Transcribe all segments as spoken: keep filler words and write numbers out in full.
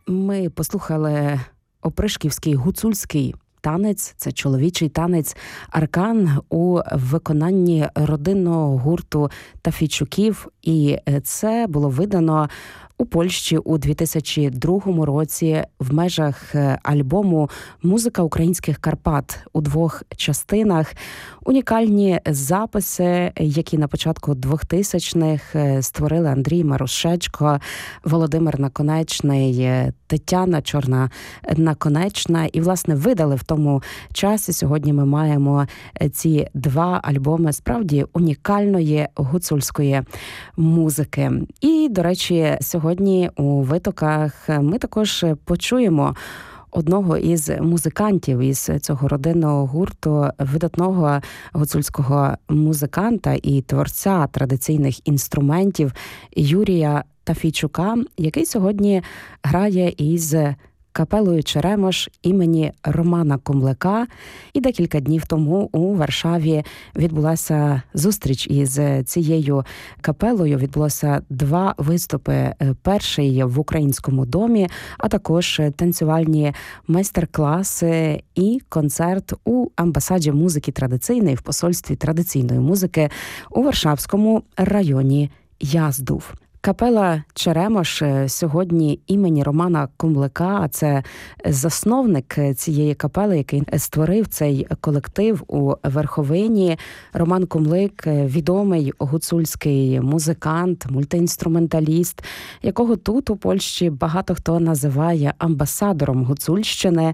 Ми послухали опришківський гуцульський танець, це чоловічий танець «Аркан» у виконанні родинного гурту Тафійчуків, і це було видано у Польщі у дві тисячі другому році в межах альбому «Музика українських Карпат» у двох частинах. Унікальні записи, які на початку двохтисячних створили Андрій Марушечко, Володимир Наконечний, Тетяна Чорна-Наконечна. І, власне, видали в тому часі. Сьогодні ми маємо ці два альбоми справді унікальної гуцульської музики. І, до речі, сьогодні у «Витоках» ми також почуємо одного із музикантів із цього родинного гурту, видатного гуцульського музиканта і творця традиційних інструментів Юрія Тафійчука, який сьогодні грає із капелою «Черемош» імені Романа Комлика. І декілька днів тому у Варшаві відбулася зустріч із цією капелою. Відбулося два виступи. Перший в Українському домі, а також танцювальні майстер-класи і концерт у амбасаді музики традиційної, в посольстві традиційної музики у Варшавському районі Яздув. Капела «Черемош» сьогодні імені Романа Комлика, а це засновник цієї капели, який створив цей колектив у Верховині. Роман Комлик – відомий гуцульський музикант, мультиінструменталіст, якого тут у Польщі багато хто називає амбасадором Гуцульщини.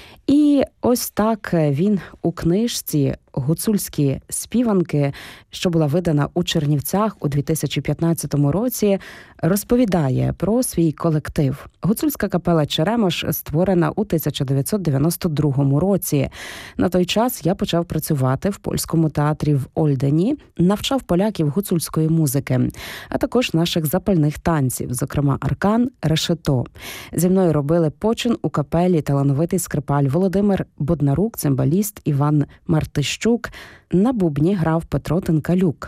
І ось так він у книжці «Гуцульські співанки», що була видана у Чернівцях у дві тисячі п'ятнадцятому році, розповідає про свій колектив. Гуцульська капела «Черемош» створена у тисяча дев'ятсот дев'яносто другому році. На той час я почав працювати в польському театрі в Ольдені, навчав поляків гуцульської музики, а також наших запальних танців, зокрема «Аркан», «Решето». Зі мною робили почин у капелі талановитий скрипаль Володимир Боднарук, цимбаліст Іван Мартищук. На бубні грав Петро Тенкалюк.